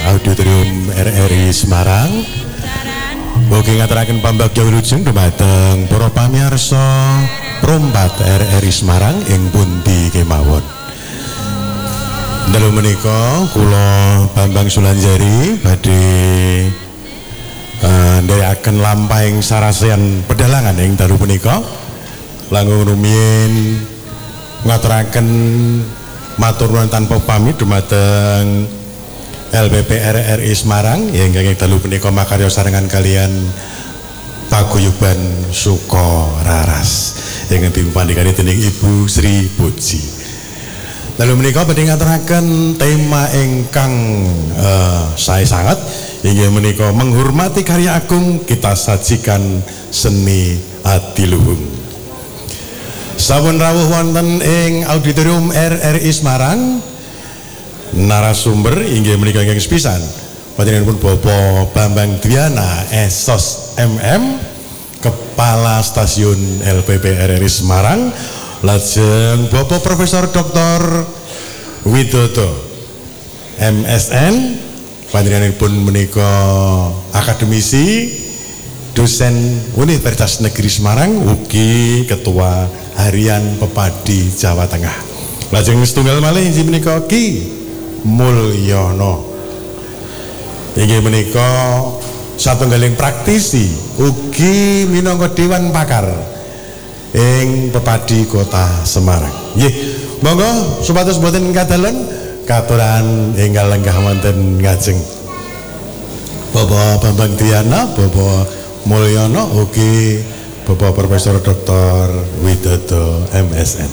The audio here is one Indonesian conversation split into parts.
Auditorium RRI Semarang. Ugi ngaturaken pambagya wilujeng dhumateng para pamirsa Prompat RRI Semarang ing pundi kemawon. Dalu menika kula Bambang Sulanjari badhe ndherekaken lampahing sarasean pedalangan ing dalu punika. Langkung rumiyin ngaturaken matur nuwun tanpa pamit dhumateng LPP RRI Semarang ingkang dalu punika makarya sarengan kalian paguyuban Suko Raras ingkang dipunpandhikani dening Ibu Sri Puji. Dalu menika badhe ngaturaken tema ingkang sae sanget inggih menika menghormati karya agung kita sajikan seni adiluhung. Sampun rawuh wonten ing Auditorium RRI Semarang narasumber inggih menika ingkang sepisan panjenenganipun Bapak Bambang Dwiana Esos MM, Kepala Stasiun LPP RRI Semarang, lajeng Bapak Profesor Dr. Widodo MSN, panjenenganipun menika akademisi dosen Universitas Negeri Semarang ugi Ketua Harian Pepadi Jawa Tengah. Lajeng setunggal malih inggih menika Ki Mulyono inggih menika satunggaling praktisi ugi minangka Dewan Pakar ing Pepadi Kota Semarang. Nggih, monggo supados boten kadalen katuran enggal lenggah wonten ngajeng Bapak Bambang Dwiana, Bapak Mulyono ugi Bapak Profesor Dr. Widodo MSN.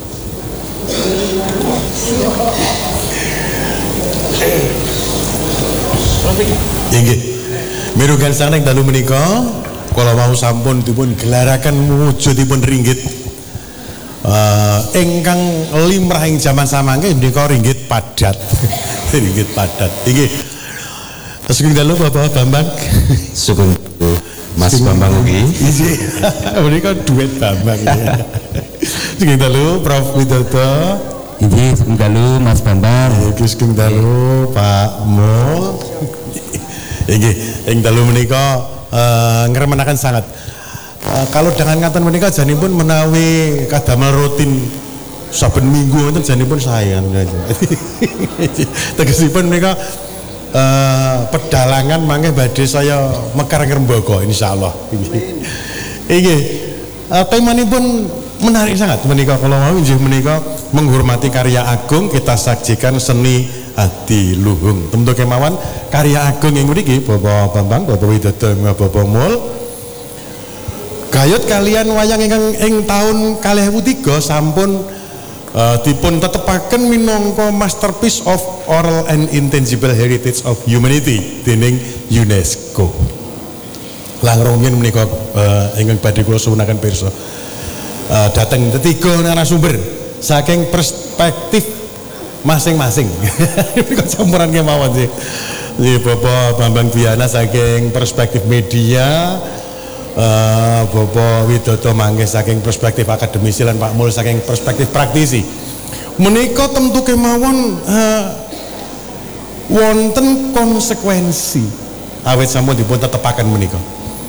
Inggih, mirugan saneng dalu menika kala wau sampun dipun gelaraken wujudipun ringgit ingkang limrahing jaman samangke menika ringgit padat. Ringgit padat. Inggih. Sugeng dalu Bapak Bambang. Sugeng Mas Bambang ugi. Inggih. Menika duet Bambang. Sugeng dalu Prof Widodo. Inggih, sugeng dalu Mas Bambang. Inggih, sugeng dalu Pak Mul. Inggih, ing dalu menika ngremenaken sangat. Kalau dengan ngaten menika janipun menawi kadamel rutin saben minggu wonten janipun sae. Tegesipun menika pedalangan mangke badhe saya mekar ngrembaka insyaallah. Inggih. Temanipun menarik sangat menika kalau mau inggih menika menghormati karya agung kita sajikan seni adiluhung. Tentu kemawon karya agung yang mriki Bapak Bambang, Bapak Widodo, Bapak Mul gayut kalian wayang ingkang ing taun 2003 sampun dipun tetepaken minangka masterpiece of oral and intangible heritage of humanity dening UNESCO. Langkung yen menika ingkang badhe kula suwunaken pirsa dateng ketiga narasumber saking perspektif masing-masing. Menika campuran kemawon sih. Bapak Bambang Dwiana saking perspektif media, Bapak Widodo mangke saking perspektif akademisi lan Pak Mul saking perspektif praktisi. Menika tentu kemawon wonten konsekuensi awit sampun dipun tetepaken menika.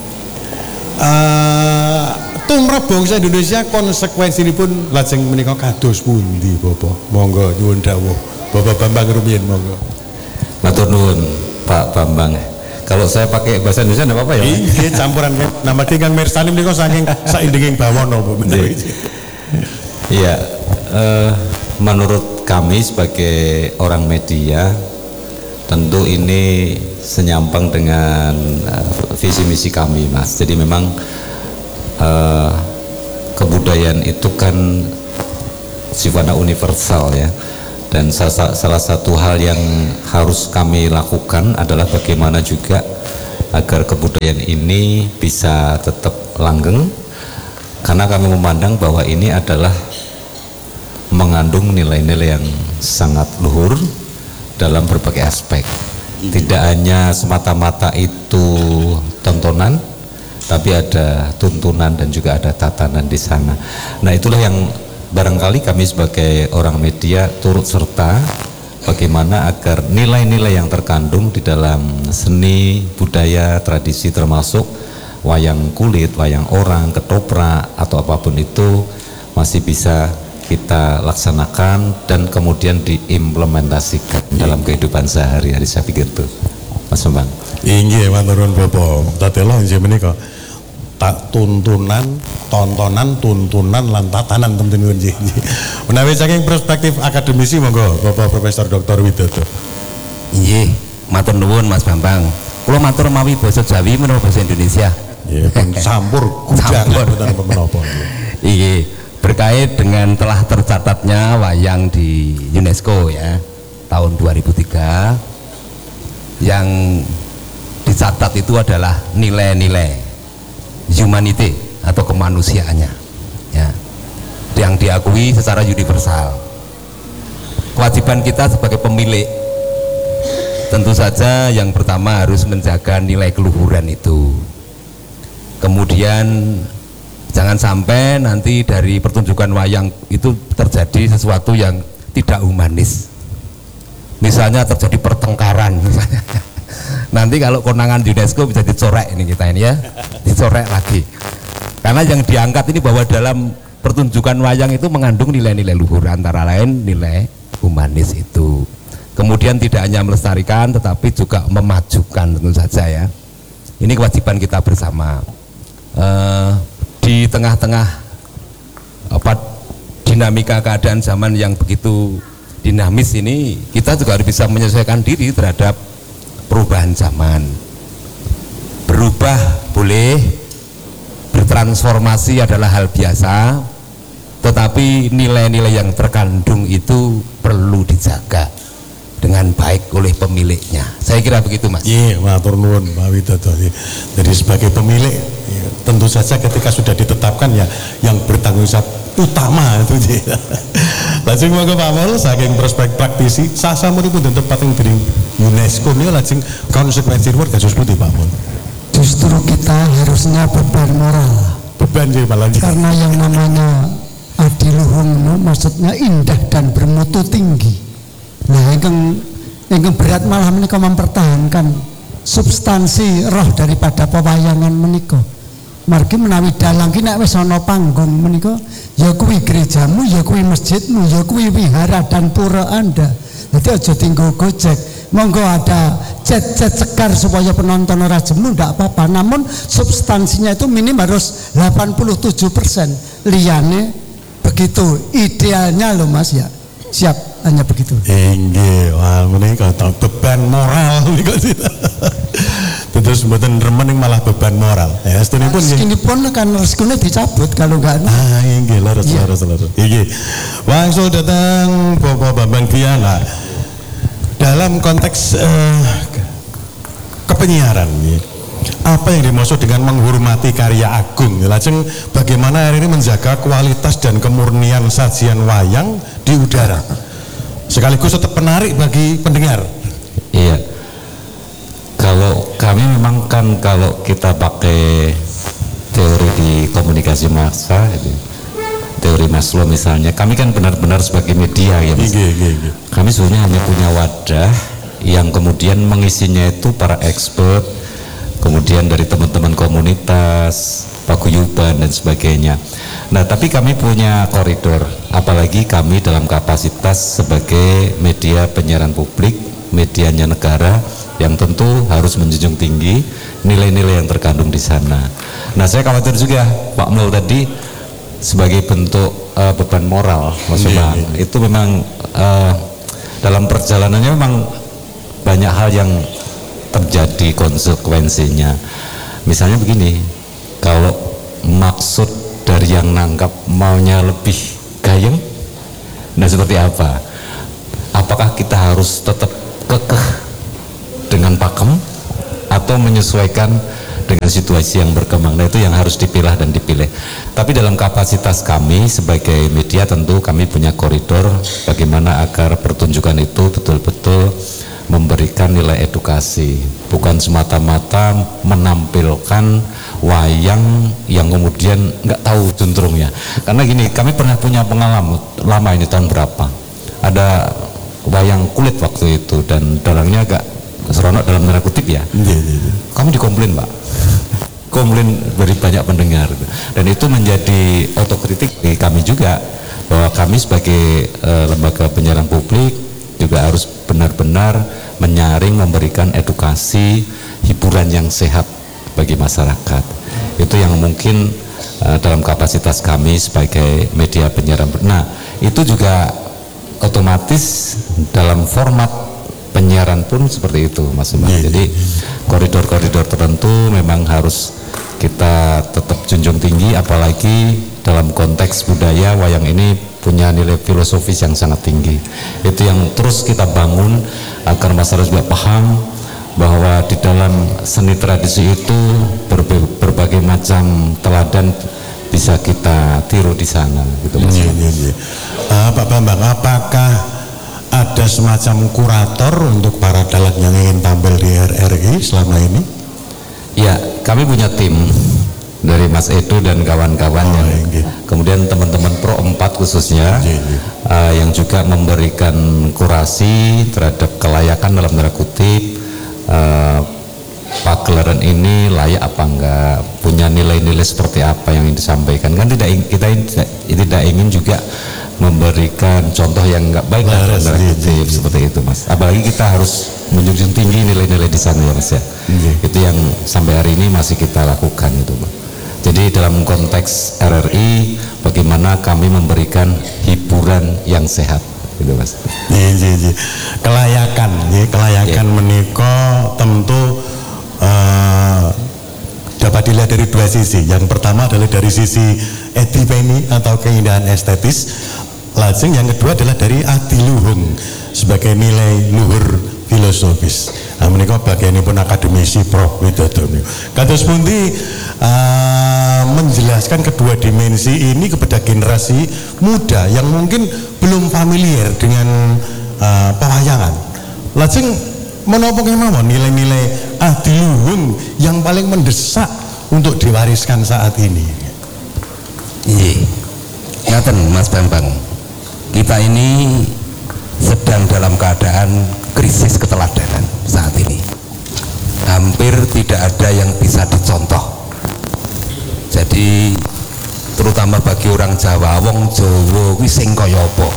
Tumrap bangsa Indonesia konsekuensinipun lajeng menika kados pundi Bapak? Monggo nyuwun dawuh Bapak Bambang rumiyin monggo. Matur nuwun Pak Bambang. Kalau saya pakai bahasa Indonesia enggak apa-apa ya? Nggih, campuran nama Kang Mirsani menika saking saindenging bawana Bu. Iya, menurut kami sebagai orang media tentu ini senyampang dengan visi misi kami, Mas. Jadi memang kebudayaan itu kan sifatnya universal ya, dan salah satu hal yang harus kami lakukan adalah bagaimana juga agar kebudayaan ini bisa tetap langgeng, karena kami memandang bahwa ini adalah mengandung nilai-nilai yang sangat luhur dalam berbagai aspek. Tidak hanya semata-mata itu tontonan, tapi ada tuntunan dan juga ada tatanan di sana. Nah, itulah yang barangkali kami sebagai orang media turut serta bagaimana agar nilai-nilai yang terkandung di dalam seni, budaya, tradisi termasuk wayang kulit, wayang orang, ketoprak atau apapun itu masih bisa kita laksanakan dan kemudian diimplementasikan dalam kehidupan sehari-hari. Saya pikir itu, Mas Bambang. Inggih, matur nuwun Bapak. Tatelo nggih menika tak tontonan, lan tatanan tentu nggih. Menawi saking perspektif akademisi monggo Bapak Profesor Dr. Widodo. Inggih, matur nuwun Mas Bambang. Kula matur mawi basa Jawi menawa basa Indonesia. Nggih, campur gudangan mboten menapa. Inggih, berkait dengan telah tercatatnya wayang di UNESCO ya tahun 2003, yang dicatat itu adalah nilai-nilai humanity atau kemanusiaannya ya, yang diakui secara universal. Kewajiban kita sebagai pemilik tentu saja yang pertama harus menjaga nilai keluhuran itu. Kemudian jangan sampai nanti dari pertunjukan wayang itu terjadi sesuatu yang tidak humanis, misalnya terjadi pertengkaran misalnya. Nanti kalau konangan UNESCO bisa dicorek ini kita ini ya, dicorek lagi. Karena yang diangkat ini bahwa dalam pertunjukan wayang itu mengandung nilai-nilai luhur, antara lain nilai humanis itu. Kemudian tidak hanya melestarikan tetapi juga memajukan tentu saja ya. Ini kewajiban kita bersama. Di tengah-tengah dinamika keadaan zaman yang begitu dinamis ini, kita juga harus bisa menyesuaikan diri terhadap perubahan zaman. Berubah boleh, bertransformasi adalah hal biasa, tetapi nilai-nilai yang terkandung itu perlu dijaga dengan baik oleh pemiliknya. Saya kira begitu, Mas. Iya, matur nuwun Pak Widodo. Jadi sebagai pemilik ya, tentu saja ketika sudah ditetapkan ya yang bertanggung jawab utama itu. Lajeng monggo Pak Mul saking prospek praktisi sasampunipun den tepating dening UNESCO niku lajeng konsekuensi luar kados pundi Pak Mul? Justru kita harusnya beban moral. Beban sih Pak Lanjut. Karena yang namanya adiluhung maksudnya indah dan bermutu tinggi. Nah, yang berat malah menika mempertahankan substansi roh daripada pewayangan menika. Margi menawi dalang ki nek wis ana panggung menika, ya kuwi gerejamu, ya kuwi masjidmu, ya kuwi wihara dan pura Anda. Jadi aja tinggal gojek. Monggo ada cet-cet sekar supaya penonton ora jemu ndak apa-apa. Namun substansinya itu minim harus 87%. Liyane begitu idealnya loh Mas ya. Siap, hanya begitu. Inggih, wah menika beban moral niku. Terus mboten remen malah beban moral. Ya, sedunipun nggih. Sedunipun kan rezekine dicabut kalau enggak. Ah, inggih leres. Inggih. Wangsul datang Bapak Bambang Diana. Dalam konteks kepenyiaran ya. Apa yang dimaksud dengan menghormati karya agung? Lajeng bagaimana hari ini menjaga kualitas dan kemurnian sajian wayang di udara sekaligus tetap menarik bagi pendengar. Iya, kalau kami memang kan kalau kita pakai teori di komunikasi massa gitu, teori Maslow misalnya, kami kan benar-benar sebagai media ya Mas. Kami sebenarnya hanya punya wadah yang kemudian mengisinya itu para expert, kemudian dari teman-teman komunitas, paguyuban dan sebagainya. Nah, tapi kami punya koridor, apalagi kami dalam kapasitas sebagai media penyiaran publik, medianya negara yang tentu harus menjunjung tinggi nilai-nilai yang terkandung di sana. Nah, saya khawatir juga Pak Mul tadi sebagai bentuk beban moral, Mas Bang. Itu memang dalam perjalanannya memang banyak hal yang terjadi konsekuensinya. Misalnya begini, kalau maksud dari yang nangkap maunya lebih gayeng, nah seperti apa? Apakah kita harus tetap kekeh dengan pakem atau menyesuaikan dengan situasi yang berkembang? Nah, itu yang harus dipilah dan dipilih. Tapi dalam kapasitas kami sebagai media tentu kami punya koridor bagaimana agar pertunjukan itu betul-betul memberikan nilai edukasi, bukan semata-mata menampilkan wayang yang kemudian nggak tahu juntrungnya. Karena gini, kami pernah punya pengalaman lama ini tahun berapa, ada wayang kulit waktu itu, dan dalangnya agak seronok dalam tanda kutip ya. Kami dikomplain Pak, komplain dari banyak pendengar, dan itu menjadi otokritik bagi kami juga, bahwa kami sebagai lembaga penyiaran publik juga harus benar-benar menyaring, memberikan edukasi, hiburan yang sehat bagi masyarakat. Itu yang mungkin dalam kapasitas kami sebagai media penyiaran. Nah, itu juga otomatis dalam format penyiaran pun seperti itu, Mas Umar. Jadi koridor-koridor tertentu memang harus kita tetap junjung tinggi, apalagi dalam konteks budaya, wayang ini punya nilai filosofis yang sangat tinggi. Itu yang terus kita bangun agar masyarakat juga paham bahwa di dalam seni tradisi itu berbagai macam teladan bisa kita tiru di sana, gitu Mas. Pak Bambang, apakah ada semacam kurator untuk para dalang yang ingin tampil di RRI selama ini? Ya, kami punya tim dari Mas Edo dan kawan-kawan kemudian teman-teman Pro 4 khususnya yang juga memberikan kurasi terhadap kelayakan dalam tanda kutip pagelaran ini layak apa enggak, punya nilai-nilai seperti apa yang disampaikan. Kan kita tidak ingin juga memberikan contoh yang enggak baik dalam tanda kutip seperti itu Mas. Apalagi kita harus menjunjung tinggi nilai-nilai di sana ya Mas ya. Itu yang sampai hari ini masih kita lakukan itu Mas. Jadi dalam konteks RRI bagaimana kami memberikan hiburan yang sehat gitu Mas. Kelayakan menika tentu dapat dilihat dari dua sisi. Yang pertama adalah dari sisi edipeni atau keindahan estetis. Lajeng yang kedua adalah dari adiluhung sebagai nilai luhur filosofis. Menika bagianipun akademisi Prof Widodo. Kados pundi menjelaskan kedua dimensi ini kepada generasi muda yang mungkin belum familiar dengan pewayangan. Lajeng menapa kemawon nilai-nilai adiluhung yang paling mendesak untuk diwariskan saat ini? Iya, ngaten Mas Bambang, kita ini sedang dalam keadaan krisis keteladanan saat ini. Hampir tidak ada yang bisa dicontoh. Jadi terutama bagi orang Jawa, wong Jawa kuwi sing kaya apa?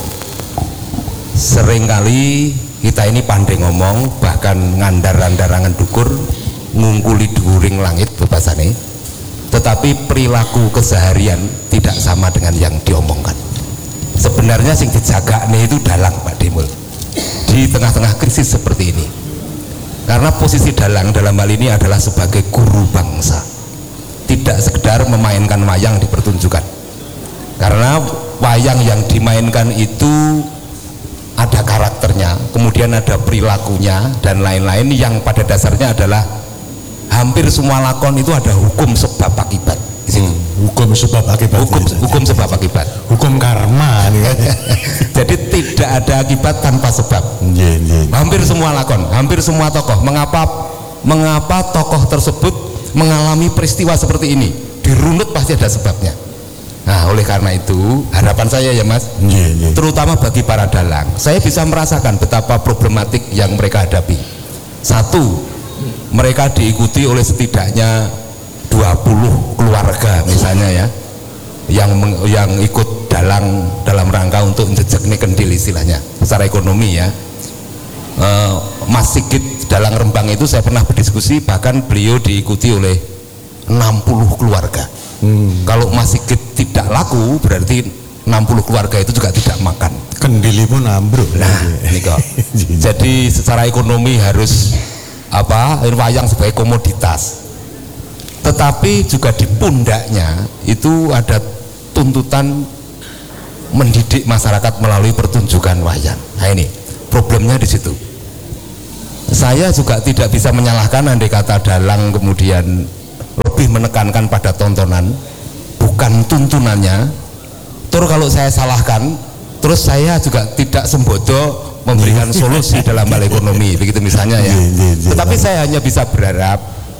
Seringkali kita ini pandai ngomong, bahkan ngandar-andarangan dukur, ngungkuli dhuwuring langit bebasane, tetapi perilaku keseharian tidak sama dengan yang diomongkan. Sebenarnya sing dijagakne itu dalang Pak Demul di tengah-tengah krisis seperti ini, karena posisi dalang dalam hal ini adalah sebagai guru bangsa, tidak sekedar memainkan wayang di pertunjukan, karena wayang yang dimainkan itu ada karakternya, kemudian ada perilakunya dan lain-lain yang pada dasarnya adalah hampir semua lakon itu ada hukum sebab akibat. Hukum sebab akibat. Hukum sebab akibat. Hukum karma nih kan. Jadi tidak ada akibat tanpa sebab. Hampir semua lakon, hampir semua tokoh. Mengapa tokoh tersebut mengalami peristiwa seperti ini? Dirunut pasti ada sebabnya. Nah, oleh karena itu harapan saya ya Mas, terutama bagi para dalang, saya bisa merasakan betapa problematik yang mereka hadapi. Satu, mereka diikuti oleh setidaknya 20 keluarga misalnya ya, yang ikut dalang dalam rangka untuk njejekne kendil istilahnya secara ekonomi ya. Mas Sigit dalang Rembang itu saya pernah berdiskusi, bahkan beliau diikuti oleh 60 keluarga. Kalau Mas Sigit tidak laku, berarti 60 keluarga itu juga tidak makan. Kendili pun ambruk. Nah, ini kok. Jadi secara ekonomi harus wayang sebagai komoditas. Tetapi juga di pundaknya itu ada tuntutan mendidik masyarakat melalui pertunjukan wayang. Nah ini problemnya di situ. Saya juga tidak bisa menyalahkan andai kata dalang kemudian lebih menekankan pada tontonan bukan tuntunannya. Terus kalau saya salahkan, terus saya juga tidak sembodo memberikan solusi dalam hal ekonomi, begitu misalnya ya. Tetapi saya hanya bisa berharap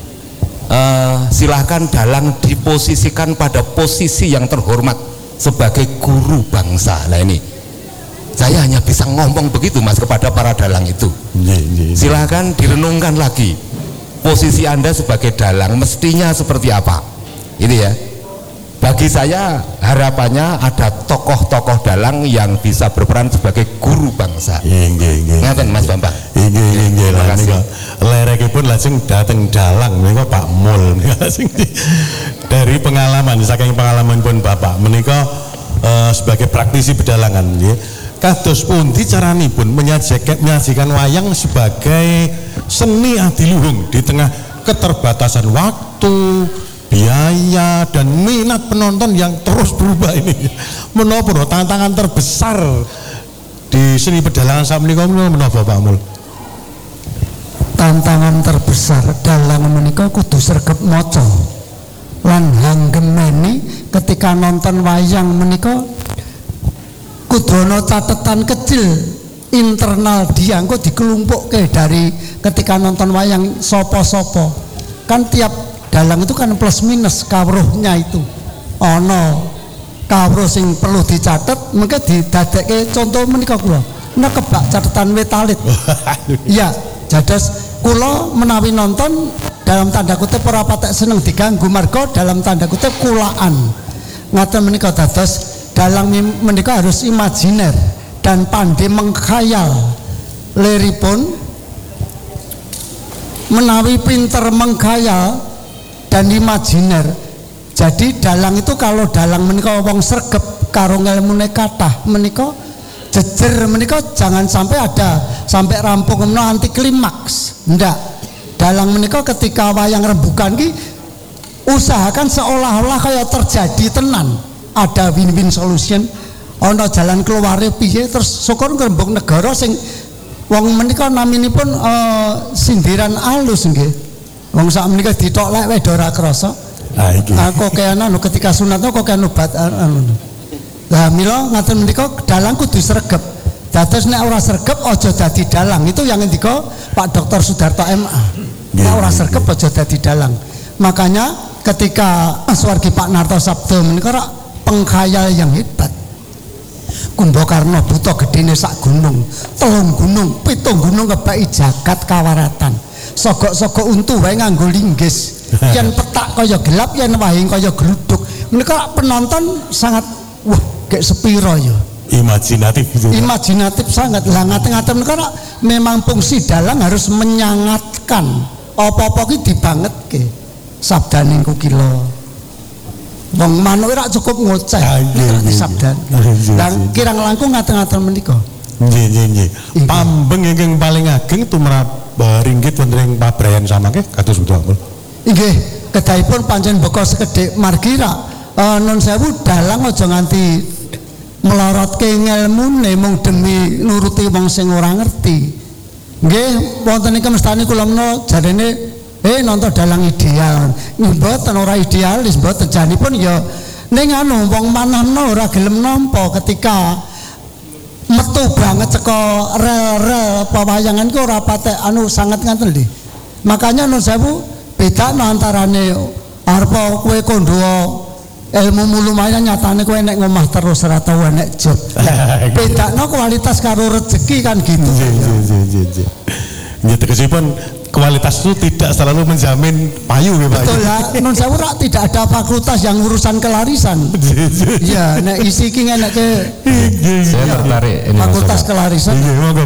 silahkan dalang diposisikan pada posisi yang terhormat sebagai guru bangsa. Nah ini Saya hanya bisa ngomong begitu Mas kepada para dalang itu. Silakan direnungkan lagi. Posisi Anda sebagai dalang mestinya seperti apa? Itu ya. Bagi saya harapannya ada tokoh-tokoh dalang yang bisa berperan sebagai guru bangsa. Ngaten Mas Bambang. Inggih lah nika. Lerekipun lajeng dateng dalang menika Pak Mul dari pengalaman saking pengalaman pun Bapak menika sebagai praktisi pedalangan nggih. Kados pundi caranipun menyajikan wayang sebagai seni adiluhung di tengah keterbatasan waktu, biaya dan minat penonton yang terus berubah ini. Menapa tantangan terbesar di seni pedalangan sakmenika menapa Pak Mul? Tantangan terbesar dalang menika kudu sregep maca lan hanggemeni ketika nonton wayang menika kudu ana catatan kecil internal dia engko dikelumpukke dari ketika nonton wayang sapa-sapa. Kan tiap dalang itu kan plus minus kawruhnya itu. Ana kawruh sing perlu dicatet, mengke didadekke contoh menika kula. Nek kebak catatan wetalit. Iya, dados kula menawi nonton dalam tanda kutip ora patek seneng diganggu marga dalam tanda kutip kulaan. Ngaten menika dados dalang menika harus imajiner dan pandai mengkhayal. Liripun menawi pinter mengkhayal dan imajiner. Jadi dalang itu kalau dalang menika wong sregep karo ngelmune kathah menika jejer menika jangan sampai ada sampai rampung menawa anti klimaks. Ndak. Dalang menika ketika wayang rembugan ki usahakan seolah-olah kayak terjadi tenan. Ada win-win solution, ana jalan keluare piye terus syukur ngrembug negara sing wong menika naminipun sindiran alus nggih. Wong sak menika ditoklek wae ora krasa. Ah iki. Aku kayana ketika sunat kok kan obat anu. Lah mila ngaten menika dalang kudu sregep. Dados nek ora sregep aja dadi dalang. Itu yang ngendika Pak Dr. Sudarto MA. Nek ora sregep aja dadi dalang. Makanya ketika Aswargi Pak Narto Sabdo menika pengkhayal yang hebat. Kumbakarna buta gedene sak gunung, 3 gunung, 7 gunung kebaki jagat kawaratan. Sogok-sogok untu wae nganggo linggis. Yen petak kaya gelap, yen wahing kaya gluduk. Menika penonton sangat wah, gek sepiro ya. Imajinatif gitu. Imajinatif sangat. Lah ngaten-ngaten menika memang fungsi dalang harus menyangatkan. Apa-apa ki dibangetke. Sabdaning kukila. Wong manuk ora cukup ngoceh. Sabdan. Lah kirang langkung ngaten-ngaten menika. Nggih. Pambeng ingkang paling ageng tumrap ringgit wonten ing pabrayan samangke kados putra. Inggih, kedahipun pancen beka sekedhik margi rak nun sewu dalang aja nganti melorotke ngelmune mung demi nuruti wong sing ora ngerti. Nggih, wonten ing mestani kula menawa jarene nonton dalang ideal. Mboten ora idealis, mboten janipun ya ning anu wong manahno ora gelem nampa ketika metu banget saka rel-rel pewayangan ku ora patek anu sangat ngaten lho. Makanya nun sewu bedakno antarane arep kowe kondo ilmu lumayan nyatane kowe nek ngomah terus ora tau enek job. Bedakno kualitas karo rezeki kan gitu. Nggih tegesipun kualitas itu tidak selalu menjamin payu ya Pak. Betul ya, non sewu rak tidak ada fakultas yang urusan kelarisan. Iya, nek isi ki ngeneke saya tertarik ini fakultas kelarisan. Iya, monggo.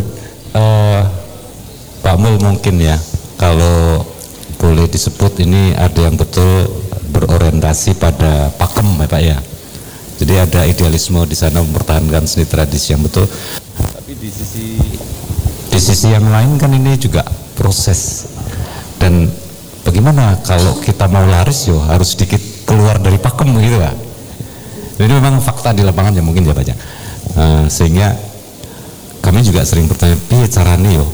Pak Mul mungkin ya kalau boleh disebut ini ada yang betul berorientasi pada pakem ya Pak ya. Jadi ada idealisme di sana mempertahankan seni tradisi yang betul. Tapi di sisi yang lain kan ini juga proses. Dan bagaimana kalau kita mau laris yo harus sedikit keluar dari pakem gitu Pak. Jadi memang fakta di lapangan ya mungkin ya Pak ya. Sehingga kami juga sering bertanya, piye carane yo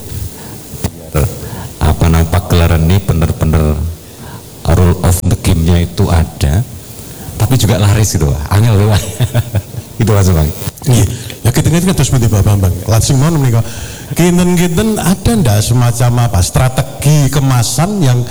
apa nampak gelaran ini benar-benar rule of the game-nya itu ada tapi juga laris gitu Pak. Angel lho Pak. Itu Mas Bang. Iya. Ya kita terus pundi Pak Bambang. Langsung mau menika. Kinten-kinten ada ndak semacam apa strategi kemasan yang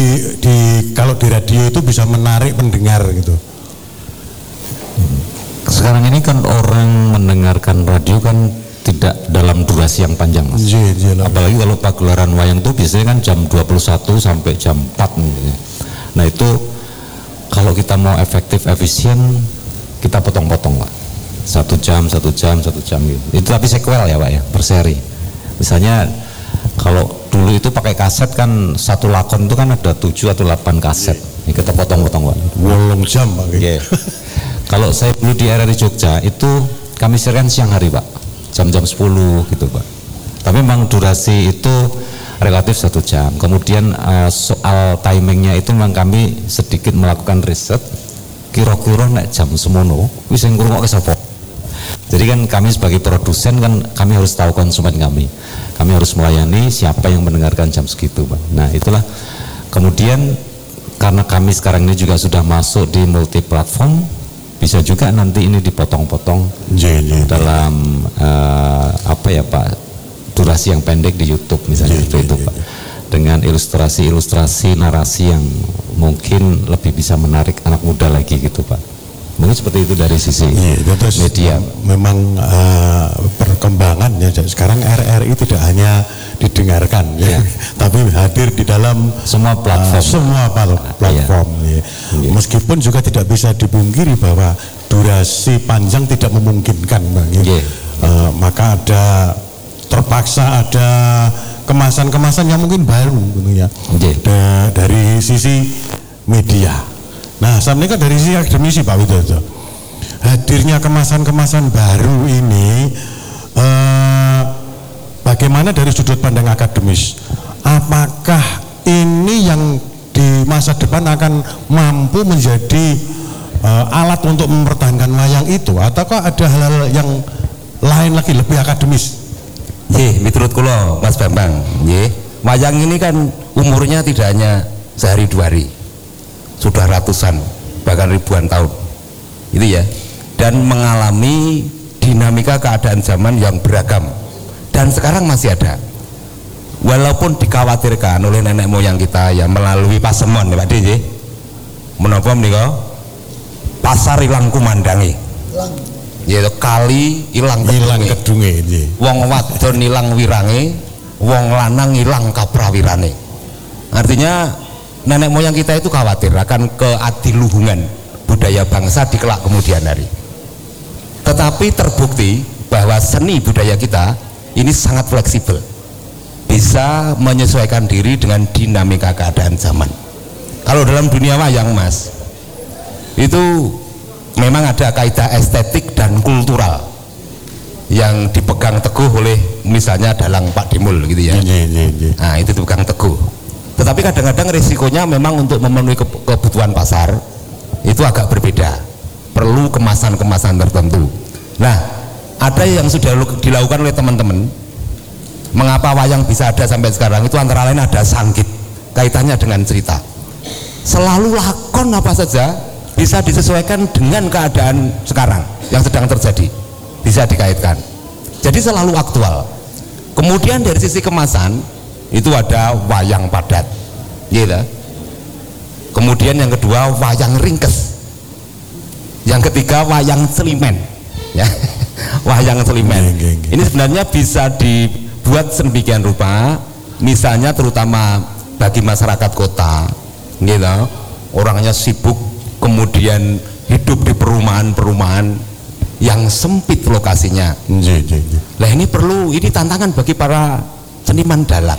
di kalau di radio itu bisa menarik pendengar gitu. sekarang ini kan orang mendengarkan radio kan tidak dalam durasi yang panjang, Mas. Apalagi kalau pagelaran wayang itu biasanya kan jam 21 sampai jam 4 gitu. Nah itu kalau kita mau efektif efisien kita potong-potong, Pak. 1 jam gitu. Itu tapi sequel ya, Pak ya, per seri. Misalnya kalau dulu itu pakai kaset kan satu lakon itu kan ada 7 atau 8 kaset. Ini kita potong-potong, Pak. 8 jam, Pak. Yeah. Kalau saya dulu di RRI Jogja itu kami siarkan siang hari, Pak. Jam-jam 10 gitu, Pak. Tapi memang durasi itu relatif 1 jam. Kemudian soal timingnya itu memang kami sedikit melakukan riset. Kira-kira nek jam semono wis sing ngrungokke sapa. Jadi kan kami sebagai produsen kan kami harus tahu konsumen kami. Kami harus melayani siapa yang mendengarkan jam segitu, Pak. Nah, itulah kemudian karena kami sekarang ini juga sudah masuk di multi platform, bisa juga nanti ini dipotong-potong dalam apa ya, Pak, durasi yang pendek di YouTube misalnya itu Pak, dengan ilustrasi narasi yang mungkin lebih bisa menarik anak muda lagi gitu, Pak. Mungkin seperti itu dari sisi media. Memang perkembangan ya sekarang RRI tidak hanya didengarkan ya, tapi hadir di dalam semua platform. Ya. Meskipun juga tidak bisa dipungkiri bahwa durasi panjang tidak memungkinkan, Bang. Ya. Maka terpaksa ada kemasan-kemasan yang mungkin baru gitu ya. Dari sisi media. Nah, saya kan dari sisi akademisi, Pak Widodo, hadirnya kemasan-kemasan baru ini bagaimana dari sudut pandang akademis? Apakah ini yang di masa depan akan mampu menjadi alat untuk mempertahankan wayang itu, ataukah ada hal-hal yang lain lagi lebih akademis? Menurut kula Mas Bambang, wayang ini kan umurnya tidak hanya sehari 2 hari, sudah ratusan bahkan ribuan tahun, itu ya, dan mengalami dinamika keadaan zaman yang beragam dan sekarang masih ada. Walaupun dikhawatirkan oleh nenek moyang kita yang melalui pasemon, Pak DJ, menapa menika pasar ilang kumandangi, yaitu kali ilang kedunge, wong wadon ilang wirange, wong lanang ilang kaprawirane. Artinya nenek moyang kita itu khawatir akan keadiluhungan budaya bangsa di kelak kemudian hari. Tetapi terbukti bahwa seni budaya kita ini sangat fleksibel, bisa menyesuaikan diri dengan dinamika keadaan zaman. Kalau dalam dunia wayang, Mas, itu memang ada kaidah estetik dan kultural yang dipegang teguh oleh misalnya dalang Pak Dimul gitu ya. Nah, itu dipegang teguh. Tetapi kadang-kadang risikonya memang untuk memenuhi kebutuhan pasar itu agak berbeda, perlu kemasan-kemasan tertentu. Nah, ada yang sudah dilakukan oleh teman-teman. Mengapa wayang bisa ada sampai sekarang? Itu antara lain ada sangkit, kaitannya dengan cerita. Selalu lakon apa saja bisa disesuaikan dengan keadaan sekarang yang sedang terjadi, bisa dikaitkan. Jadi selalu aktual. Kemudian dari sisi kemasan itu ada wayang padat, gitu. Kemudian yang kedua wayang ringkes, yang ketiga wayang celimen, ya. Wayang celimen. Ini sebenarnya bisa dibuat sedemikian rupa, misalnya terutama bagi masyarakat kota, gitu. Orangnya sibuk, kemudian hidup di perumahan-perumahan yang sempit lokasinya. Nah ini tantangan bagi para seniman dalang.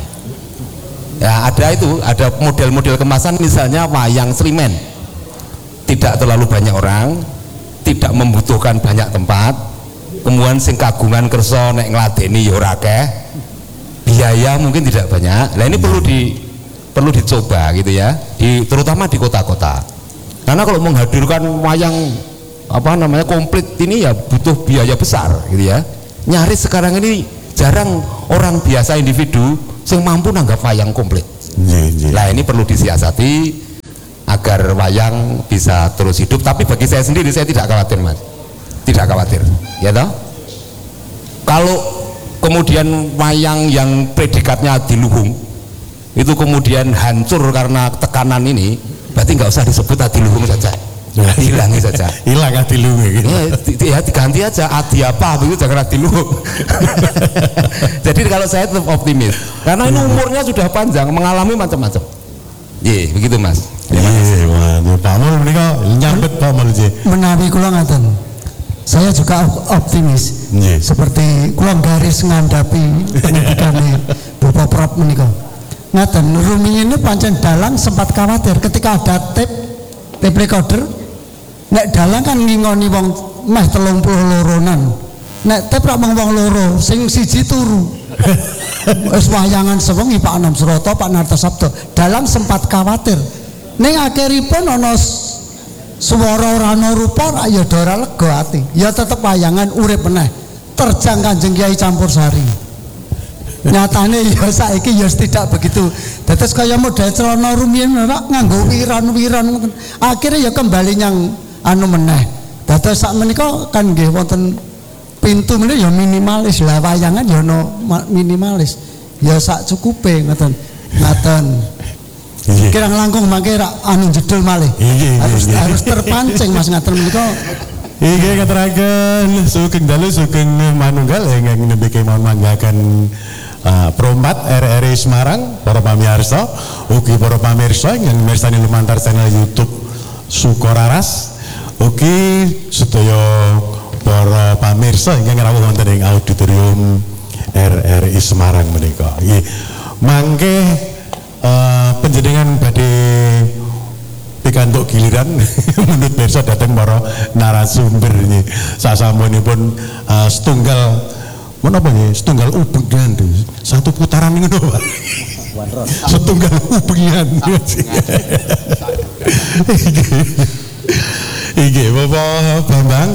Ya, ada model-model kemasan, misalnya wayang selimen, tidak terlalu banyak orang, tidak membutuhkan banyak tempat, kemudian sing kagungan kersa nek ngladeni ya ora akeh, biaya mungkin tidak banyak. Nah ini perlu dicoba gitu ya, terutama di kota-kota, karena kalau menghadirkan wayang komplit ini ya butuh biaya besar gitu ya. Nyaris sekarang ini jarang orang biasa individu yang mampu nanggap wayang komplit. Nah ini perlu disiasati agar wayang bisa terus hidup. Tapi bagi saya sendiri, saya tidak khawatir, Mas, tidak khawatir, ya toh. Kalau kemudian wayang yang predikatnya adiluhung itu kemudian hancur karena tekanan ini, berarti nggak usah disebut adiluhung saja. Hilangi saja. Hilang adilu gitu. Ya diganti aja adi apa begitu, jangan adilu. Jadi kalau saya tetap optimis karena ini umurnya sudah panjang, mengalami macam-macam. Iya, begitu Mas. Iya, Pak Mul menika nyambet Pak Mul nggih. Menawi kula ngaten. Saya juga optimis. Nggih. Seperti kula garis ngandhapi pendidikane Bapak Prap menika. Ngaten, rumiyin pancen dalang sempat khawatir ketika ada tape recorder. Nek dalang kan ngingoni wong meh 30 loronan. Nek tape rak mung wong loro, sing siji turu. Wis wayangan sewengi Pak Anam Suroto, Pak Nartasabdo. Dalang sempat khawatir. Ning akhiripun ana swara ora ana rupa ya ora lega ati. Ya tetep wayangan urip meneh. Terjang Kanjeng Kyai Campursari. Nyatane ya saiki ya tidak begitu. Dados kaya model celana rumiyin nganggo wiran-wiran ngoten. Akhire ya kembali nyang anu meneh. Dados sak menika kan nggih wonten pintu meneh ya minimalis lah, wayangan ya ono minimalis. Ya sak cukupe ngoten. Ngaten. Kirang langkung mangke rak anu jedul malih. Harus terpancing Mas ngaten menika. Iki kateraken sugeng dalu sugeng manunggal ingkang nembe kemawon manggaken Prompat RRI Semarang, para pamirsa, ugi para pamirsa ingkang mirsani lumantar channel YouTube Sukoraras, ugi sedaya para pamirsa ingkang rawuh wonten ing auditorium RRI Semarang menika. Nggih, mangke panjenengan badhe pikantuk giliran menurut pirsa dhateng para narasumber nggih. Sasampunipun setunggal menapa nggih? Setunggal ubengan satu putaran ngono Pak. Setunggal ubengan. Iki Bapak Bambang,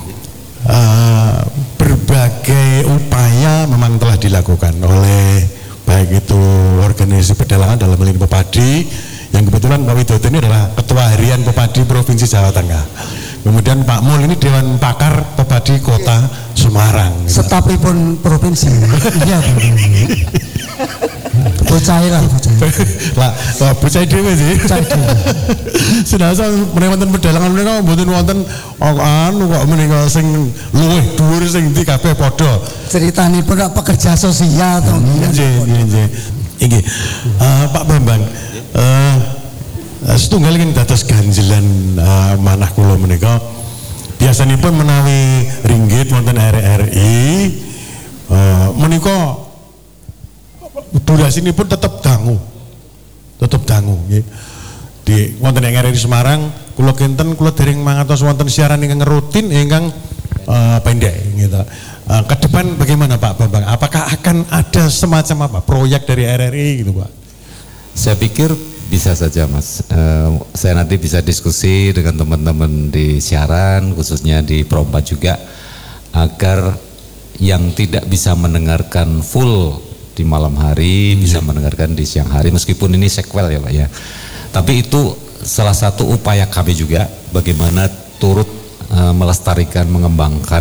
berbagai upaya memang telah dilakukan oleh baik itu organisasi pedalangan dalam hal ini Pepadi, yang kebetulan Pak Widodo ini adalah Ketua Harian Pepadi Provinsi Jawa Tengah. Kemudian Pak Mul ini Dewan Pakar Pepadi Kota Semarang. Setapipun provinsi. Iya. Bocah lah, lah bocah dhewe sih. Sudah wonten pedalangan menika mboten wonten anu kok menika sing luwih dhuwur sing ndi kabeh padha. Critanipun pekerja sosial to. Nggih. Inggih. Pak Bambang, setunggal ingin dados ganjelan manah kula menika. Biasanipun menawi ringgit wonten RRI menika durasinipun tetap dangu nggih. Di wonten ing RRI Semarang kula kinten kula dereng mangertos wonten siaran ingkang rutin ingkang pendek gitu. Ke depan bagaimana Pak Bambang? Apakah akan ada semacam apa proyek dari RRI gitu Pak? Saya pikir bisa saja Mas. Saya nanti bisa diskusi dengan teman-teman di siaran, khususnya di Prompat juga, agar yang tidak bisa mendengarkan full di malam hari bisa mendengarkan di siang hari, meskipun ini sequel ya Pak ya. Tapi itu salah satu upaya kami juga bagaimana turut melestarikan, mengembangkan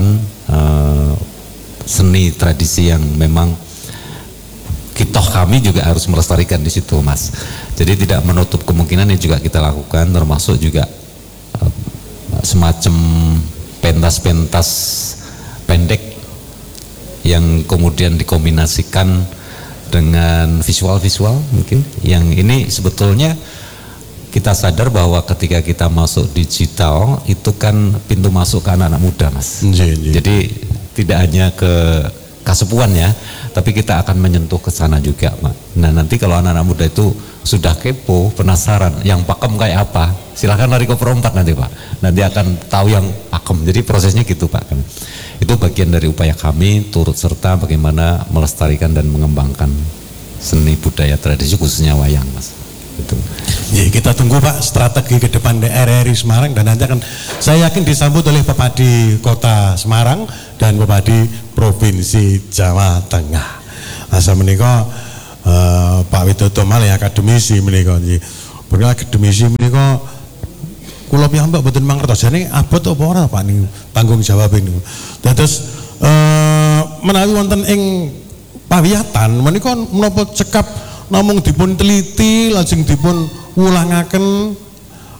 seni tradisi yang memang kitoh kami juga harus melestarikan di situ Mas. Jadi tidak menutup kemungkinan yang juga kita lakukan, termasuk juga semacam pentas-pentas pendek yang kemudian dikombinasikan dengan visual-visual mungkin. Yang ini sebetulnya kita sadar bahwa ketika kita masuk digital itu kan pintu masuk ke anak-anak muda Mas. Jadi tidak hanya ke kasepuan ya, tapi kita akan menyentuh ke sana juga Pak. Nah nanti kalau anak-anak muda itu sudah kepo, penasaran yang pakem kayak apa, silahkan lari ke Prompat nanti Pak. Nanti akan tahu yang pakem. Jadi prosesnya gitu Pak. Itu bagian dari upaya kami turut serta bagaimana melestarikan dan mengembangkan seni budaya tradisi khususnya wayang Mas. Itu. Ya, kita tunggu Pak strategi ke depan RRI Semarang, dan nanti akan saya yakin disambut oleh Pepadi Kota Semarang dan Pepadi Provinsi Jawa Tengah. Asa menika Pak Widodo malih akademisi menika nggih. Berkala akademisi menika kula piyambak mboten mangertos jane abot apa ora Pak niku tanggung jawab niku. Dados menawi wonten ing pawiyatan menika menapa cekap namung dipun teliti lajeng dipun wulangaken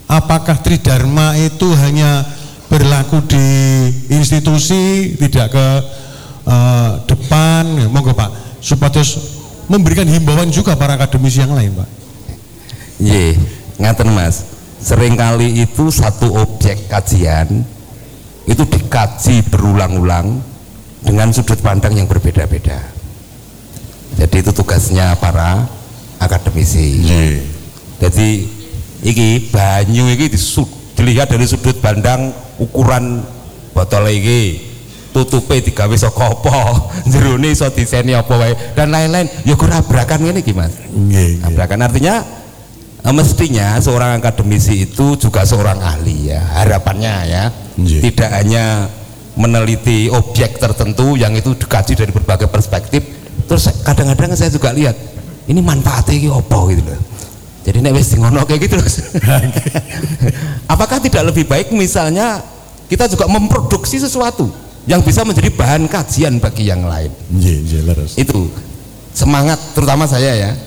apakah tridharma itu hanya berlaku di institusi, tidak ke depan? Monggo Pak, supados memberikan himbauan juga para akademisi yang lain, Pak. Iya, ngaten Mas. Seringkali itu satu objek kajian itu dikaji berulang-ulang dengan sudut pandang yang berbeda-beda. Jadi itu tugasnya para akademisi. Jadi iki banyu iki dilihat dari sudut pandang ukuran botol iki, tutupe digawe saka apa, jerone iso diseni apa wae dan lain-lain. Ya ora abrakan ngene iki Mas. Abrakan artinya mestinya seorang akademisi itu juga seorang ahli ya, harapannya ya. Tidak hanya meneliti objek tertentu yang itu dikaji dari berbagai perspektif. Terus kadang-kadang saya juga lihat ini manfaatnya iki apa gitu loh. Jadi nek wis ngono kayak gitu loh. Apakah tidak lebih baik misalnya kita juga memproduksi sesuatu yang bisa menjadi bahan kajian bagi yang lain? Itu semangat terutama saya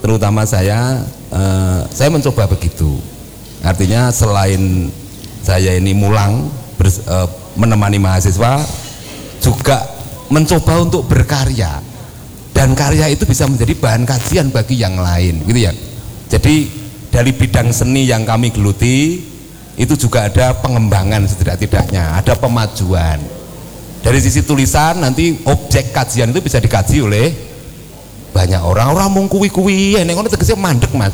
mencoba begitu. Artinya selain saya ini mulang menemani mahasiswa, juga mencoba untuk berkarya, dan karya itu bisa menjadi bahan kajian bagi yang lain gitu ya. Jadi dari bidang seni yang kami geluti itu juga ada pengembangan setidak-tidaknya, ada pemajuan. Dari sisi tulisan nanti objek kajian itu bisa dikaji oleh banyak orang mung kuwi-kuwi nek ngono tegese mandek Mas.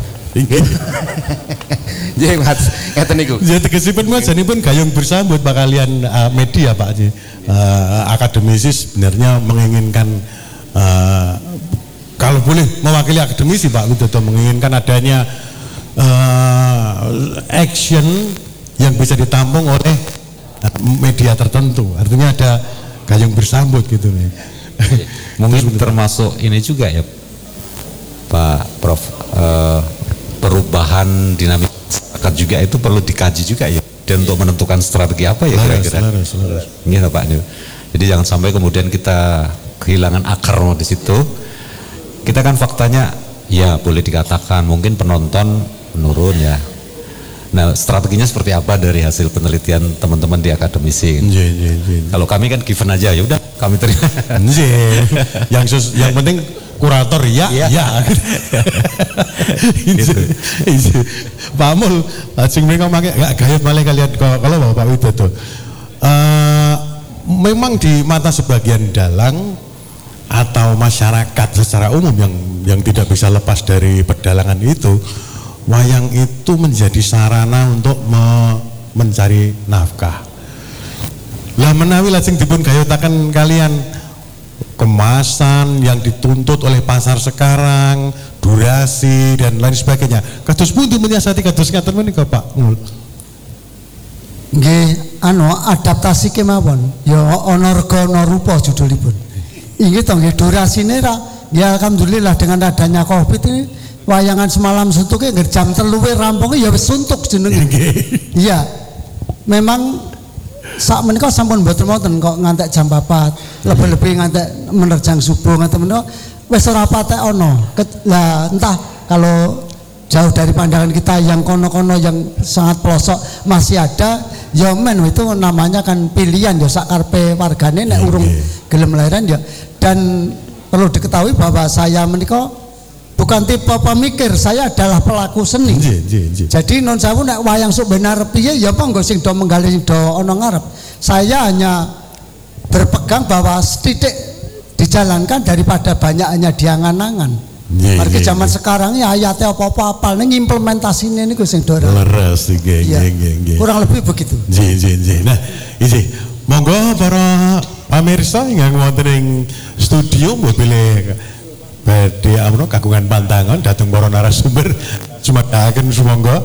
Nggih Mas, ngeten niku. Ya tegesipun Mas janipun gayung bersambut Pak kalian media Pak akademisi sebenarnya menginginkan kalau boleh mewakili akademisi Pak Widodo menginginkan adanya action yang bisa ditampung oleh media tertentu. Artinya ada gayung bersambut gitu nih. Mungkin termasuk ini juga ya Pak Prof, perubahan dinamika masyarakat juga itu perlu dikaji juga ya, dan untuk menentukan strategi apa ya kira-kira. Iya Pak. Jadi jangan sampai kemudian kita kehilangan akar di situ. Kita kan faktanya ya boleh dikatakan mungkin penonton menurun ya. Nah strateginya seperti apa dari hasil penelitian teman-teman di akademisi? Kalau kami kan given aja, ya udah kami terima. Yang penting kurator ya. Pak Mul, sing mereka pakai nggak gayut malah kalian kalau Bapak Widodo. Memang di mata sebagian dalang atau masyarakat secara umum yang tidak bisa lepas dari pedalangan itu, wayang itu menjadi sarana untuk mencari nafkah. Lah menawi lajeng dipun gayutaken kalian kemasan yang dituntut oleh pasar sekarang, durasi dan lain sebagainya. Kados pundi menyiasati kados ngaten menika Pak Mul? Nggih, adaptasi kemawon. Ya ana rega ana rupa judulipun. Inggih to nggih durasine ya alhamdulillah dengan adanya Covid ini wayangan semalam suntuke nggih jam 3 rampunge ya wis suntuk jenenge. Iya. Memang sak menika sampun mboten wonten kok ngantek jam 4, lebih-lebih ngantek menerjang subuh ngaten menika wis ora patek ana. Lah entah kalau jauh dari pandangan kita yang kono-kono yang sangat pelosok masih ada ya men itu namanya kan pilihan ya sak karepe wargane nek urung gelem lahiran ya. Dan perlu diketahui bahwa saya menika bukan tipe pemikir, saya adalah pelaku seni. Jadi non sewu nek wayang sok benar piye ya monggo sing do menggali sing do ana ngarep. Saya hanya berpegang bahwa setitik dijalankan daripada banyaknya diangan-angan. Marke zaman sekarang ya ayatnya apa-apa apal ning implementasine niku sing do leres iki. Kurang lebih begitu. Nah, iki monggo para pamirsa ingkang wonten ing studio pilih badhe amno kagungan pantangan dhateng para narasumber sumedhaken sumangga.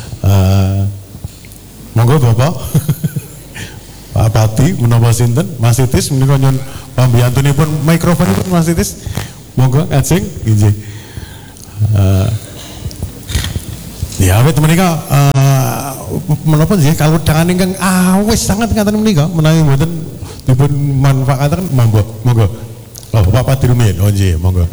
Monggo Bapak Pak Pati menapa sinten Mas Titis menika nyuwun pambiyantunipun mikrofonipun Mas Titis. Monggo ajeng nggih. Ya awet menika menapa nggih kalodhangan ingkang awis sangat ngaten menika menawi mboten dipun manfaataken monggo. Oh Bapak Pati rumiyin. Oh nggih monggo.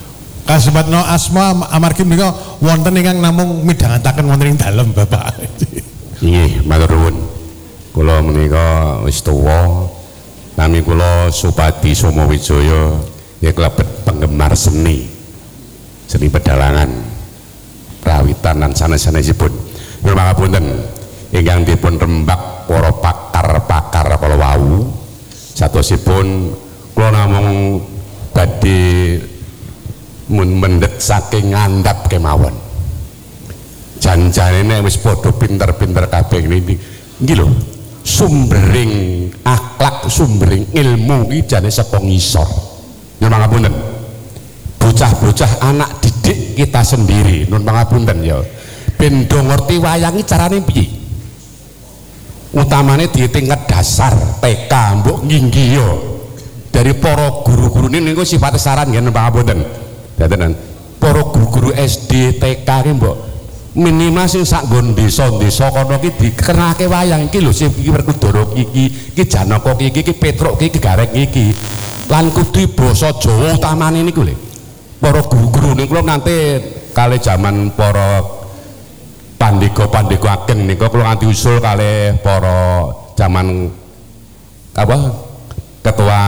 Kasebutna asma amargi menika wonten ingkang namung midhangetaken wonten ing dalem Bapak. Inggih, matur nuwun. Kula menika wis tuwa. Nami kula Supadi Somowijaya ya klebet penggemar seni. Seni pedalangan. Prawitan lan sanes-sanesipun. Nyuwun pangapunten ingkang dipun rembak para pakar-pakar kala wau. Satosipun kula namung badhe mendhet saking ngandhap kemawon. Janjane nek wis padha pinter-pinter kabeh iki lho sumbering akhlak sumbering ilmu iki jane saka ngisor. Nyuwun pangapunten bocah-bocah anak didik kita sendiri nyuwun pangapunten ya ben do ngerti wayang iki carane piye utamane di tingkat dasar TK mbok nginggi ya dari para guru-guru ini niku sifate saran nggih nyuwun pangapunten daten para guru-guru SD TK ki mbok minimal sing sak nggon desa-desa kono iki dikenake wayang iki lho sing iki Werkudara iki Janaka iki Petruk iki Gareng iki lan kudu basa Jawa utamane niku lho para guru-guru niku nganti kali zaman para pandega-pandega ageng niku kula nganti usul kali para zaman apa ketua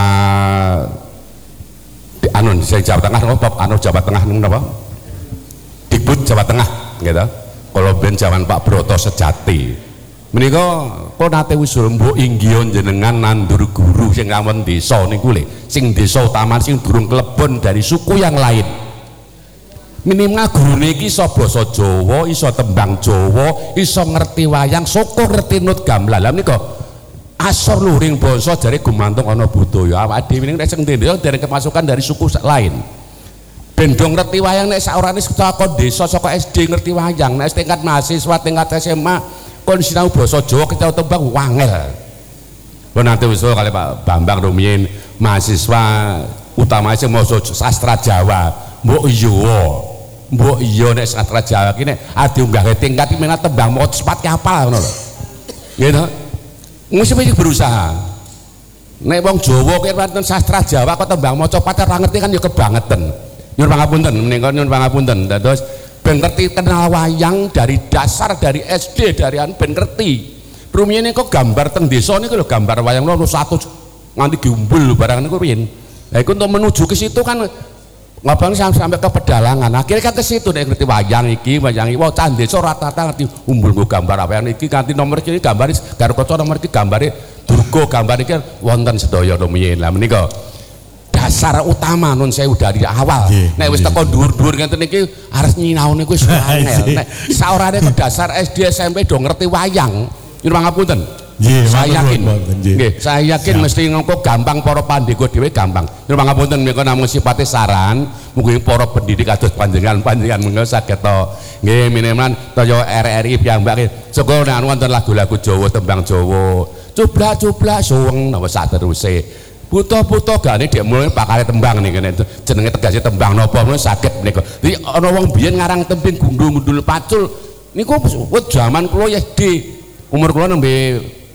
anu sing Jawa Tengah anu Jawa Tengah niku napa Dikbud Jawa Tengah gitu. Kalau ben zaman Pak Broto Sejati menika kok nate usul mbok inggion jenengan nandur guru sing ngawon desa niku lho sing desa utama sing durung klebon dari suku yang lain minimal gurune iki iso basa Jawa iso tembang Jawa iso ngerti wayang saka ngerti nut gamelan lha menika asor luring basa jare gumantung ana budaya awake dhewe nek sing desa dereng kemasukan dari suku lain bendong ngerti wayang nek saurane saka desa saka SD ngerti wayang nek tingkat mahasiswa tingkat SMA kon sinau basa Jawa kita tembang wangel. Lha nanti usul kali Pak Bambang rumiyin mahasiswa utama sing maca sastra Jawa mbok iya nek sastra Jawa ki nek diunggah tingkat iki menak tembang maca cepat ki hafal ngono lho. Nggih to. Mesti berusaha. Nek wong Jawa ki wonten sastra Jawa kok tembang maca cepat ora ngerti kan ya kebangetan. Nyuwun pangapunten menika nyuwun pangapunten dados ben ngerti kenal wayang dari dasar dari SD dari ben ngerti rumiyin kok gambar teng desa niku lho gambar wayang lho satu nganti diumbul barang niku riyen lha iku untuk menuju ke situ kan ngabang sampai ke pedalangan akhirnya kan ke situ nek ngerti wayang iki wah cah desa rata-rata ngerti umbul nggo gambar wayang iki kanthi nomor iki gambar karo kaca nomor iki gambare durga gambar iki wonten sedaya rumiyin lah menika dasar utama nun sewu dari awal nek wis teko dhuwur-dhuwur ngeten iki arep nyinau niku wis angel nek saorane ke dasar SD SMP do ngerti wayang nyuwun pangapunten saya yakin nggih saya yakin mesti ngengko gampang para pandega dhewe gampang nyuwun pangapunten menika namung sipate saran mugi para pendidik kados panjenengan menika saged to nggih minimal kaya RRI piyambake saka nek wonten lagu-lagu Jawa tembang Jawa cublak-cublak suweng napa sak teruse buta-buta gane dhek mulai pakare tembang niku jenenge tegese tembang napa menawa saged menika. Jadi ana wong biyen ngarang tembing gundul-gundul pacul niku wis jaman kula SD. Umur kula nembe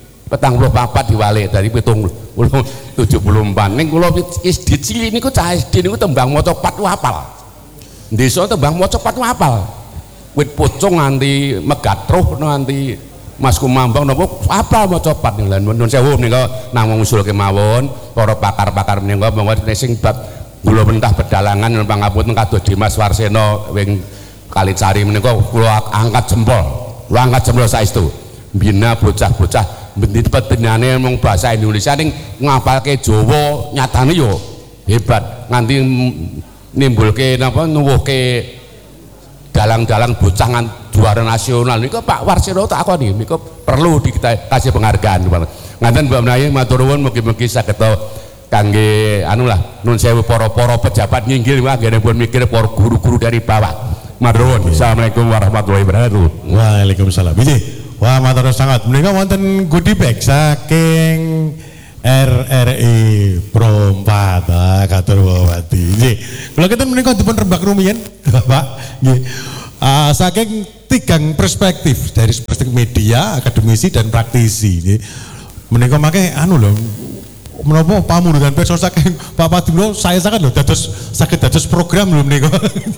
44 diwale dari 74 ning kula SD cilik niku cah SD niku tembang maca pat hafal. Desa tembang maca pat hafal. Wit pucung nganti megatruh nganti Mas Kumambang napa apa maca pat niku nuwun sewu menika namung usul kemawon para pakar-pakar menika monggo sing bab kula mentah pedalangan nyuwun pangapunten kados Dimas Warsena wing Kalicari menika kula angkat jempol saestu bina bocah-bocah pendidikanane mung basa Indonesia ning ngapalke Jawa nyatane yo hebat nganti nimbulke napa nuwuhke dalang-dalang bocah juara nasional niku Pak Warsena tak akoni niku perlu dikasih penghargaan ngaten Mbak Menawi matur nuwun mugi-mugi saged kangge anu lah nun sewu para-para pejabat nginggil anggene pun mikir para guru-guru dari bawah matur nuwun. Assalamualaikum warahmatullahi wabarakatuh. Waalaikumsalam. Wah matur sangat menika wonten goodie bag saking RRI Pro 4 Katur Wawati. Nggih. Kula keten menika dipun rembak rumiyin Bapak. Nggih. Saking tigang perspektif dari perspektif media, akademisi dan praktisi. Menika make anu lho menapa pamundhuran pirsa saking Pak Padungo saya sangat lho saged dados program lho menika.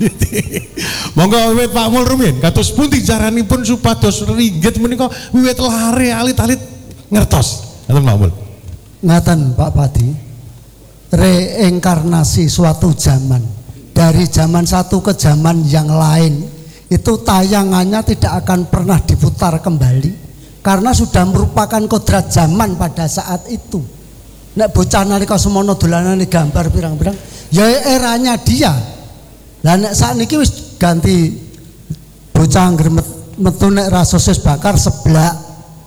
Monggo wiwit Pak Mul rumiyin kados pundi caranipun supados ringgit menika wiwit lare alit-alit ngertos. Ngoten Pak Mul. Ngaten Pak Padi. Reinkarnasi suatu zaman dari zaman satu ke zaman yang lain itu tayangannya tidak akan pernah diputar kembali karena sudah merupakan kodrat zaman pada saat itu. Nek bocah nalika semono dolanane gambar pirang-pirang ya eranya dia. Lah nek sakniki wis ganti bocah anggere metu nek ra sosis bakar seblak.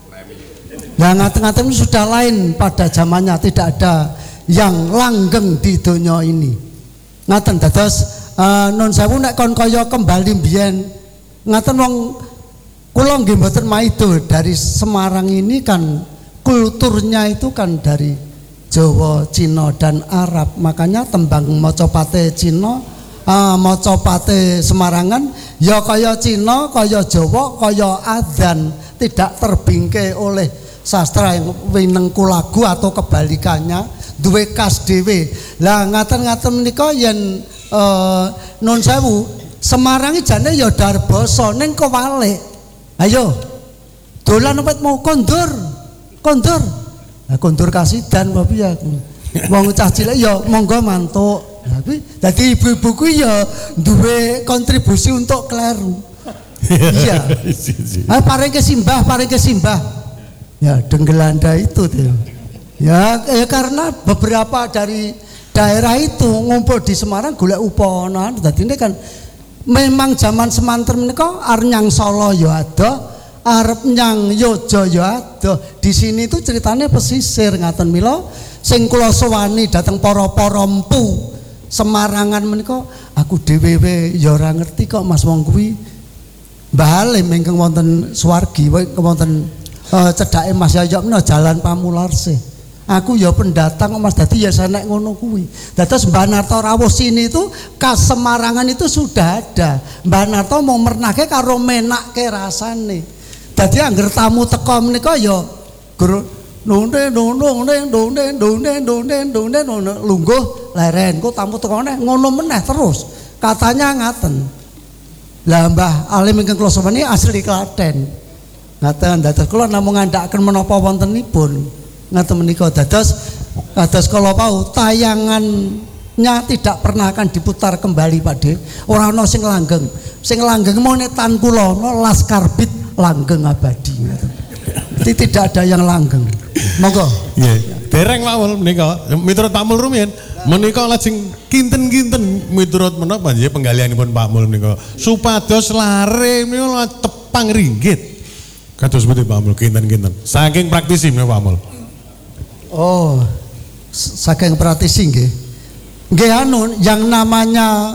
Lah ngaten-ngaten sudah lain pada zamannya, tidak ada yang langgeng di dunia ini. Ngaten dados nun sewu nek kon kaya kembali mbiyen ngaten wong kula nggih mboten maido dari Semarang ini kan kulturnya itu kan dari Jawa, Cina dan Arab. Makanya tembang Mocopate Cina, Mocopate Semarangan ya kaya Cina, kaya Jawa, kaya adzan, tidak terbingkai oleh sastra yang winengku lagu atau kebalikannya, duwe kas dhewe. Lah ngaten-ngaten menika yen nun sewu Semarang iki jane ya Darboso ning kewalik. Ayo dolan wit mau kondur. Lah kondur kasidan apa piye aku. Wong cah cilik ya monggo mantuk. Tapi dadi ibu-ibu kuwi ya duwe kontribusi untuk kleru. Iya. Paring ke simbah. Ya Denggelanda itu tuh. Ya karena beberapa dari daerah itu ngumpul di Semarang golek uponan. Dadi ini kan memang zaman semanten menika arep nyang Solo ya ada, arep nyang Yojo ya ada. Di sini itu ceritanya pesisir ngaten mila sing kula sowani dateng para-para empu Semarangan menika aku dhewe ya ora ngerti kok Mas wong kuwi Mbah Halim ingkang wonten Suwargi wonten cedake Mas Yoyo menika Jalan Pamularse. Aku ya pendatang Mas dadi ya senek ngono kuwi. Dados Mbah Narto rawuh sini itu khas Semarangan itu sudah ada. Mbah Narto mau mernake karo menake rasane. Dadi angger tamu teko menika ya lungguh leren kok tamu teko neh ngono meneh terus. Katanya ngaten. Lah Mbah Alim ingkang kula sowani asli Klaten. Ngaten dados kula namung ngandhakaken menapa wontenipun. Ngaten menika dados kala wau tayangannya tidak pernah akan diputar kembali Pak De. Ora ana sing langgeng. Sing langgeng mau netan kula Laskar Bit langgeng abadi. Jadi tidak ada yang langgeng. Monggo. Nggih. Dereng Pak menika miturut Pak Mul rumiyin menika lajeng kinten-kinten miturut menapa nggih penggalianipun Pak Mul menika supados lare menika tepang ringgit. Kados pundi Pak Mul kinten-kinten. Saking praktisi menika Pak Mul. Oh, saking praktisi nggih. Nggih anu yang namanya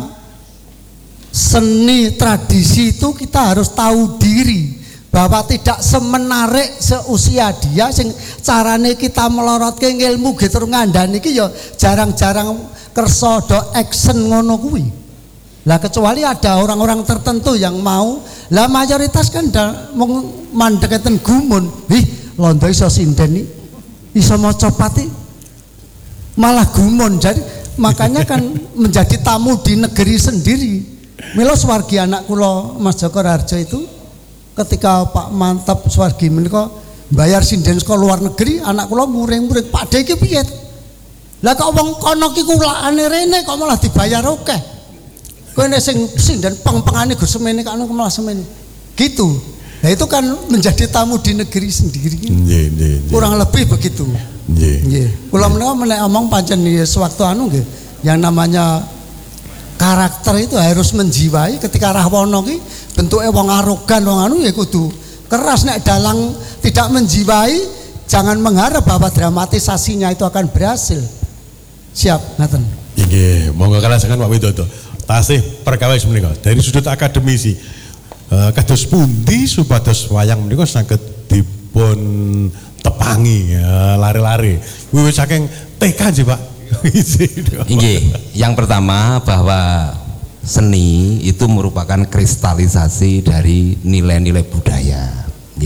seni tradisi itu kita harus tahu diri bahwa tidak semenarik seusia dia sing carane kita melorotke ilmu gitu ngandani iki ya jarang-jarang kersa do action ngono kuwi. Lah kecuali ada orang-orang tertentu yang mau, lah mayoritas kan mandeketen gumun. Wih, londo iso sinden iki. Iso maca pati malah gumun. Jadi makanya kan menjadi tamu di negeri sendiri. Mila Suwargi anak kula Mas Joko Harjo itu ketika Pak Mantap Suwargi menika bayar sinden sekolah luar negeri, anak kula muring-muring Pak De iki piye? Lah kok wong kono ki kulakane rene kok malah dibayar akeh. Kowe nek sing sinden peng-pengane Gus semene kok malah semene. Gitu. Nah itu kan menjadi tamu di negeri sendiri. Nggih. Kurang lebih begitu. Nggih. Kula menika menek omong pancen sewaktu anu nggih. Yang namanya karakter itu harus menjiwai. Ketika Rahwana ki bentuknya wong arogan wong anu ya kudu keras. Nek dalang tidak menjiwai jangan mengharap bahwa dramatisasinya itu akan berhasil. Siap ngaten. Nggih, monggo kalasaken Pak Widodo. Tasih perkawis menika dari sudut akademisi. Kados pundi supados wayang menika saged dipun tepangi lare-lare. Wiwit saking TK nggih Pak. Inggih, yang pertama bahwa seni itu merupakan kristalisasi dari nilai-nilai budaya.